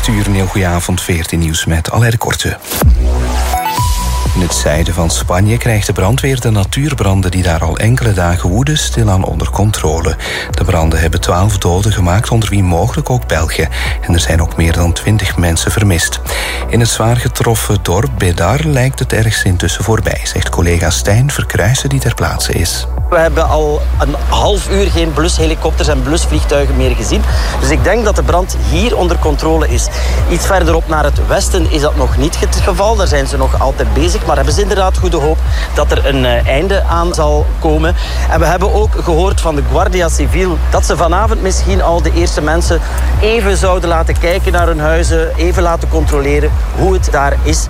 8:00, een heel goede avond, 14 nieuws met Alain Korte. In het zuiden van Spanje krijgt de brandweer de natuurbranden die daar al enkele dagen woeden stilaan onder controle. De branden hebben 12 doden gemaakt, onder wie mogelijk ook Belgen. En er zijn ook meer dan 20 mensen vermist. In het zwaar getroffen dorp Bedar lijkt het ergste intussen voorbij, zegt collega Stijn Verkruijsen die ter plaatse is. We hebben al een half uur geen blushelikopters en blusvliegtuigen meer gezien. Dus ik denk dat de brand hier onder controle is. Iets verderop naar het westen is dat nog niet het geval. Daar zijn ze nog altijd bezig. Maar hebben ze inderdaad goede hoop dat er een einde aan zal komen. En we hebben ook gehoord van de Guardia Civil dat ze vanavond misschien al de eerste mensen even zouden laten kijken naar hun huizen. Even laten controleren hoe het daar is.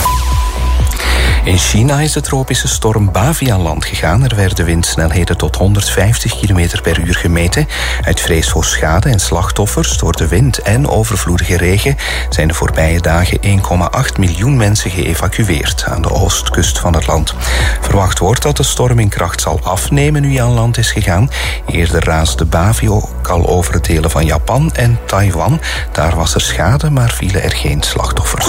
In China is de tropische storm Bavi aan land gegaan. Er werden windsnelheden tot 150 km per uur gemeten. Uit vrees voor schade en slachtoffers door de wind en overvloedige regen zijn de voorbije dagen 1,8 miljoen mensen geëvacueerd aan de oostkust van het land. Verwacht wordt dat de storm in kracht zal afnemen nu hij aan land is gegaan. Eerder raasde Bavi ook al over het delen van Japan en Taiwan. Daar was er schade, maar vielen er geen slachtoffers.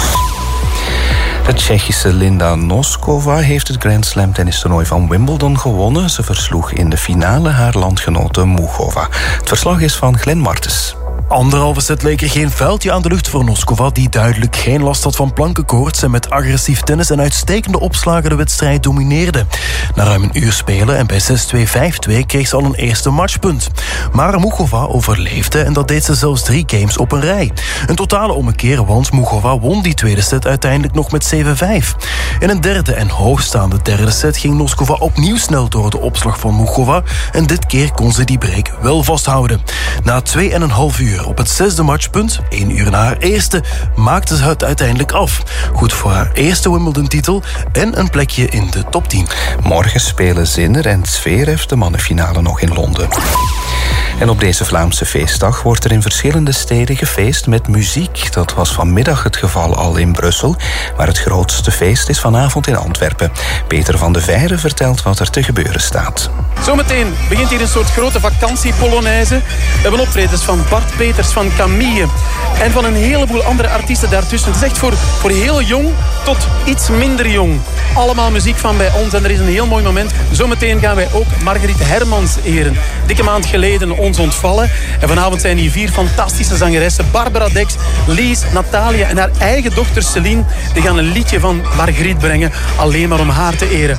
De Tsjechische Linda Noskova heeft het Grand Slam tennistoernooi van Wimbledon gewonnen. Ze versloeg in de finale haar landgenote Muchova. Het verslag is van Glenn Martens. Anderhalve set leek er geen vuiltje aan de lucht voor Noskova, die duidelijk geen last had van plankenkoorts en met agressief tennis en uitstekende opslagen de wedstrijd domineerde. Na ruim een uur spelen en bij 6-2, 5-2 kreeg ze al een eerste matchpunt. Maar Muchova overleefde en dat deed ze zelfs 3 games op een rij. Een totale ommekeer, want Muchova won die tweede set uiteindelijk nog met 7-5. In een derde en hoogstaande derde set ging Noskova opnieuw snel door de opslag van Muchova en dit keer kon ze die break wel vasthouden. Na 2,5 uur op het 6e matchpunt, 1 uur na haar eerste, maakte ze het uiteindelijk af. Goed voor haar eerste Wimbledon-titel en een plekje in de top 10. Morgen spelen Zinner en Zverev de mannenfinale nog in Londen. En op deze Vlaamse feestdag wordt er in verschillende steden gefeest met muziek. Dat was vanmiddag het geval al in Brussel, maar het grootste feest is vanavond in Antwerpen. Peter van de Veire vertelt wat er te gebeuren staat. Zometeen begint hier een soort grote vakantiepolonaise. We hebben optredens van Bart Peters, van Camille en van een heleboel andere artiesten daartussen. Het is echt voor heel jong tot iets minder jong. Allemaal muziek van bij ons en er is een heel mooi moment. Zometeen gaan wij ook Marguerite Hermans eren. Dikke maand geleden ons ontvallen. En vanavond zijn hier 4 fantastische zangeressen. Barbara Dex, Lies, Natalia en haar eigen dochter Celine. Die gaan een liedje van Marguerite brengen. Alleen maar om haar te eren.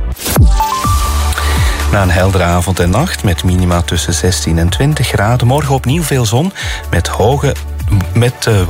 Na een heldere avond en nacht met minima tussen 16 en 20 graden. Morgen opnieuw veel zon met